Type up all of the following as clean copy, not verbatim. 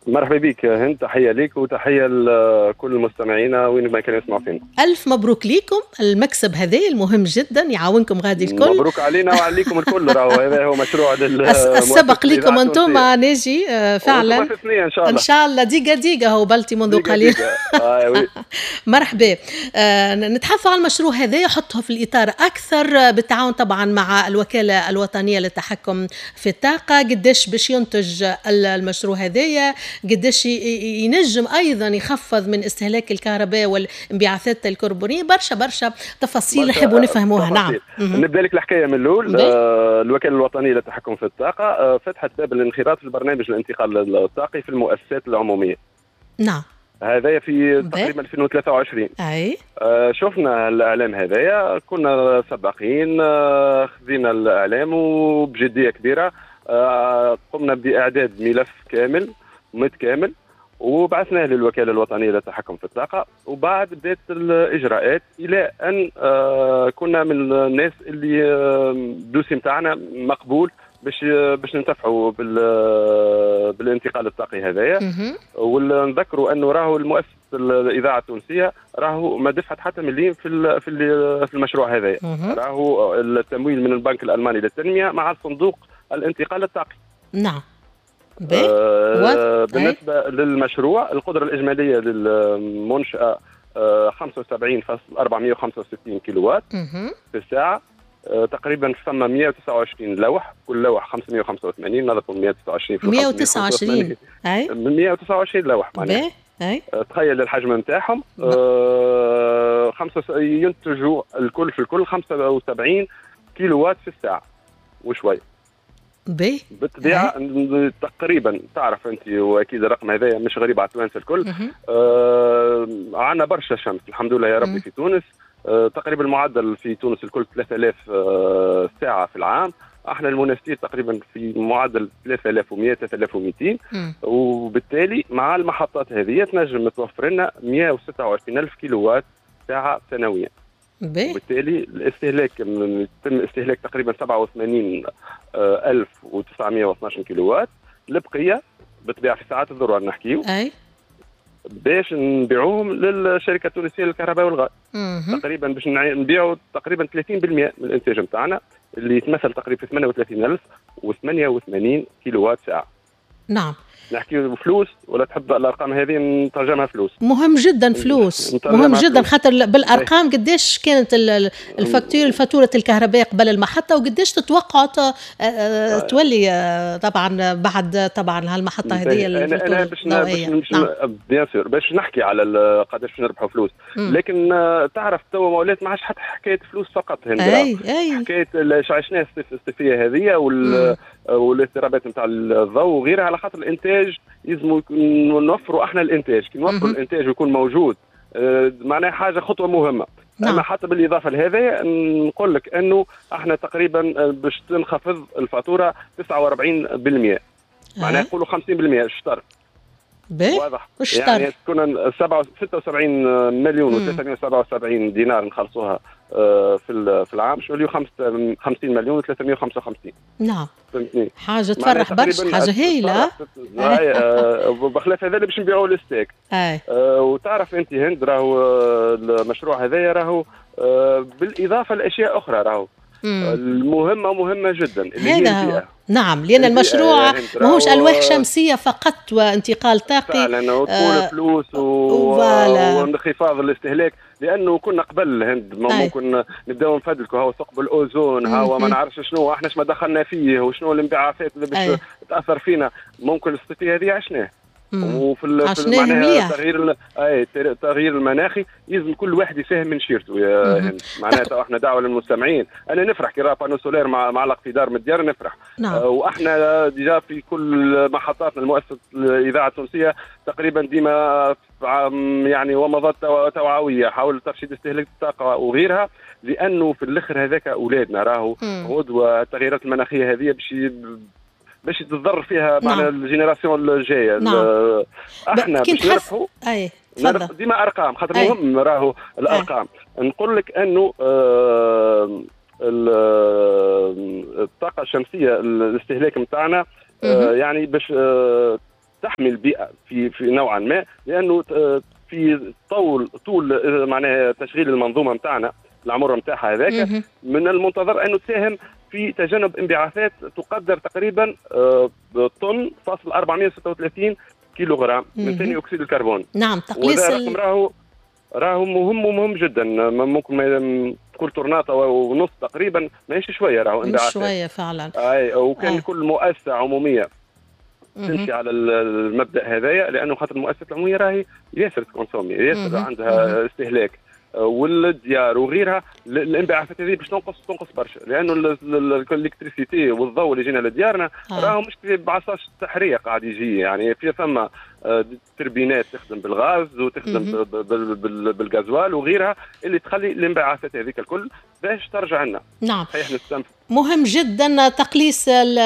مرحبا بك هند، تحية لك وتحية لكل المستمعين وين ما كانوا يسمعوا فينا. ألف مبروك ليكم المكسب هذا المهم جدا، يعاونكم غادي الكل. مبروك علينا وعليكم الكل، راهو هذا هو مشروع السبق ليكم أنتم ناجي فعلا إن شاء الله. إن شاء الله دقيقة هو بلتي منذ قليل. مرحبا. نتحدث عن المشروع هذا، يحطه في الإطار أكثر بالتعاون طبعا مع الوكالة الوطنية للتحكم في الطاقة. قديش باش ينتج المشروع هذا، قديش ينجم أيضا يخفض من استهلاك الكهرباء والانبعاثات الكربونية، برشا تفاصيل نحبوا نفهموها. نعم. نبدأ لك الحكاية من الأول. الوكالة الوطنية للتحكم في الطاقة فتحت باب الانخراط في البرنامج الانتقال الطاقي في المؤسسات العمومية. نعم. هذايا في تقريبا 2023. أي. شفنا الإعلام هذايا، كنا سباقين، خذينا الإعلام وبجدية كبيرة. قمنا بإعداد ملف كامل متكامل وبعثناه للوكالة الوطنية للتحكم في الطاقة، وبعد بدأت الإجراءات إلى أن كنا من الناس اللي الدوسي متاعنا مقبول باش ننتفعوا بالانتقال الطاقي هذايا. ونذكروا أنه راهو المؤسسة الإذاعة التونسية راهو ما دفعت حتى مليم في المشروع هذايا. راهو التمويل من البنك الألماني للتنمية مع صندوق الانتقال الطاقي. نعم. بالنسبة للمشروع، القدرة الإجمالية للمنشأة 75.465 كيلووات في الساعة. تقريبا ثم 129 لوح، كل لوح 585، نضرب 129 في 129 أي 129 لوح معناها. تخيل الحجم نتاعهم. ينتجوا الكل في الكل 75 كيلووات في الساعة وشوي. بالطبيعة تقريبا تعرف أنت وأكيد الرقم هذا مش غريب على التوانسة الكل. عنا برشا شمس الحمد لله يا ربي في تونس. تقريبا المعدل في تونس الكل 3000 ساعة في العام. احنا المنافسين تقريبا في معدل 3100 3200. وبالتالي مع المحطات هذه تنجم توفر لنا 126,000 كيلووات ساعة سنويا. وبالتالي الاستهلاك يتم استهلاك تقريبا 87,912 كيلووات. البقية بالطبيعة في ساعات الذروة نحكيو باش نبيعوهم للشركة التونسية للكهرباء والغاز. تقريبا باش نبيعوا تقريبا 30% من الانتاج نتاعنا اللي يتمثل تقريبا في 38,088 كيلووات ساعة. نعم. نحكي فلوس ولا تحب الارقام هذه نترجمها فلوس؟ مهم جدا فلوس، مهم جدا خاطر بالارقام قديش كانت الفاتوره الكهرباء قبل المحطه، وقديش تتوقع تولي طبعا بعد طبعا هالمحطه هذه انا باش نحكي على قداش نربحوا فلوس. لكن تعرف تو مولات ما عادش حتى حكايه فلوس فقط. حكايه عشناها الصيفيه هذه والاضطرابات نتاع الضوء وغيرها، على خاطر الانتاج لازم نوفروا احنا الانتاج. كي نوفروا الانتاج ويكون موجود معناها حاجه خطوه مهمه. اما حتى بالاضافه لهذا نقول لك انه احنا تقريبا باش تنخفض الفاتوره 49%. معناها يقولوا 50% الشطر. واضح يعني كنا 76 مليون و377 دينار نخلصوها في العام، شو اللي 50 مليون و355. نعم. فهمتني؟ حاجه تفرح برشا، حاجه هايله. بخلاف هذا اللي باش نبيعوا الستيك. وتعرف انت هند راهو المشروع هذايا راهو بالاضافه لاشياء اخرى راهو المهمة مهمة جدا اللي هي البيئة. نعم، لأن المشروع ماهوش ألواح شمسية فقط وانتقال طاقي فعلا، وتكون فلوس وانخفاض الاستهلاك. لأنه كنا قبل هند ممكن نبداو نفدلكوا هو ثقب الأوزون، هو ما نعرفش شنو احنا ما دخلنا فيه وشنو الانبعاثات اللي باش تأثر فينا. ممكن الصيفية هذه عشناه. وفي معناها التغيير المناخي لازم كل واحد يساهم من شيرته يا هند. معناتها احنا دعوه للمستمعين. انا نفرح كي راه بانو سولير معلق في دار من الديار نفرح. واحنا ديجا في كل محطاتنا المؤسسه الاذاعه التونسيه تقريبا ديما يعني ومضات توعويه حول ترشيد استهلاك الطاقه وغيرها، لانه في الاخر هذاك اولادنا راهو غدوه التغييرات المناخيه هذه باش تتضرر فيها مع الجينيراسيون الجايه. احنا باش نربحوا ديما ارقام، خاطر مهم راهو الارقام. نقول لك انه الطاقه الشمسيه الاستهلاك نتاعنا يعني باش تحمي البيئه في نوعا ما، لانه في طول معناها تشغيل المنظومه نتاعنا العمر نتاعها هذاك، من المنتظر انه تساهم في تجنب انبعاثات تقدر تقريبا طن فاصل 436 كيلوغرام من ثاني اكسيد الكربون. نعم، تقليص الرقم راهو مهم جدا. ممكن كل طرناطه ونص تقريبا ماشي شويه، راهو انبعاثات شويه فعلا. وكان كل مؤسسه عموميه تمشي على المبدا هذايا، لانه خاطر المؤسسات العموميه راهي ياسر تكونسومي، ياسر عندها استهلاك، والديار وغيرها. الانبعاثات هذه باش تنقص برشا، لانه الالكتريسيتي والضوء اللي يجينا لديارنا راهو مش بعصاش تحرية قاعد يجي، يعني في ثم تربينات تخدم بالغاز وتخدم بالغازوال وغيرها، اللي تخلي الانبعاثات هذيك الكل باش ترجع لنا. نعم، مهم جدا تقليص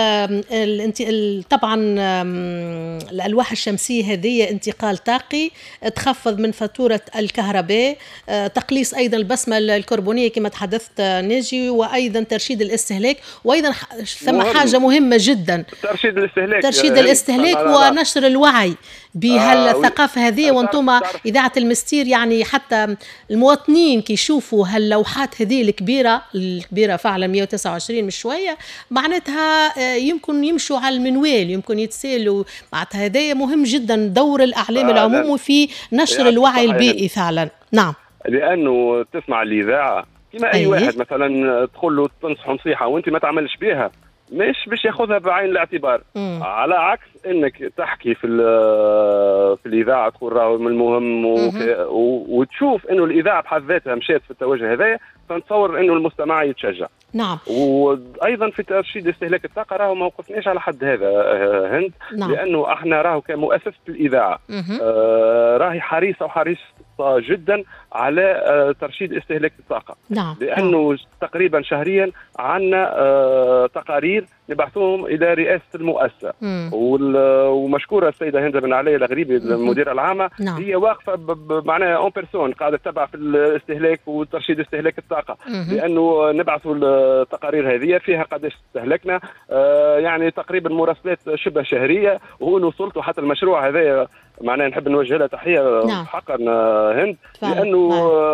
طبعا الألواح الشمسية هذه، انتقال طاقي، تخفض من فاتورة الكهرباء، تقليص أيضا البصمة الكربونية كما تحدثت ناجي، وأيضا ترشيد الاستهلاك، وأيضا ثم حاجة مهمة جدا ترشيد الاستهلاك ونشر الوعي بهالثقافة هذه. وانتم إذاعة المستير يعني حتى المواطنين كي يشوفوا هاللوحات هذه الكبيرة فعلا 129 مش شوية، معناتها يمكن يمشوا على المنوال، يمكن يتسالوا. معناتها هذا مهم جدا دور الأعلام العمومي في نشر الوعي البيئي فعلا. نعم، لأنه تسمع الإذاعة كما أي واحد مثلا تقول له تنصحه نصيحة وانت ما تعملش بها، مش باش ياخذها بعين الاعتبار. على عكس انك تحكي في الاذاعه تقول راهو من المهم وتشوف انه الاذاعه بحد ذاتها مشات في التوجه هذا، فنتصور انه المستمع يتشجع. نعم، وايضا في ترشيد استهلاك الطاقه راهو ما وقفناش على حد هذا هند. نعم. لانه احنا راهو كمؤسسه الاذاعه راهي حريصه جدا على ترشيد استهلاك الطاقه. نعم. لانه تقريبا شهريا عندنا تقارير نبعثوهم الى رئاسه المؤسسه، ومشكوره السيده هند بن علي الغريبي المديره العامه. نعم. هي واقفه معناها اون بيرسون قاعده تتبع في الاستهلاك وترشيد استهلاك الطاقه، لانه نبعثوا التقارير هذه فيها قداش استهلكنا، يعني تقريبا مراسلات شبه شهريه. وهو وصلتوا حتى المشروع هذا معناها نحب نوجه لها تحيه. نعم. حقا هند، لانه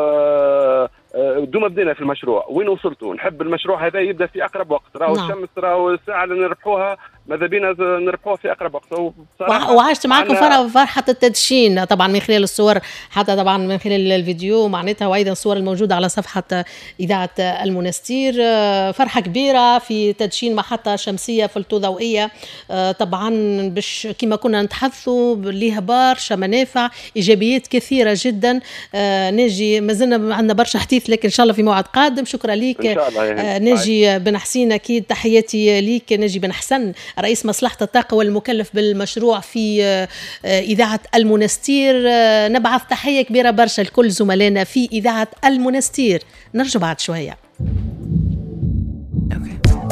دوما بدينا في المشروع وين وصلتوا. نحب المشروع هذا يبدا في اقرب وقت. راهو الشمس راهو الساعه اللي نربحوها ماذا بينا نربحوها في اقرب وقت. وعشت معكم فرحه التدشين طبعا من خلال الصور، حتى طبعا من خلال الفيديو معناتها، وايضا الصور الموجوده على صفحه اذاعه المنستير. فرحه كبيره في تدشين محطه شمسيه فلتوضوئيه، طبعا باش كما كنا نتحدثوا ليها برشا منافع ايجابيات كثيره جدا. ناجي مازلنا عندنا برشا حديث، لكن ان شاء الله في موعد قادم. شكرا ليك ناجي بن حسين، اكيد تحياتي ليك ناجي بن حسن، رئيس مصلحة الطاقة والمكلف بالمشروع في إذاعة المنستير. نبعث تحية كبيرة برشا لكل زملائنا في إذاعة المنستير. نرجع بعد شوية.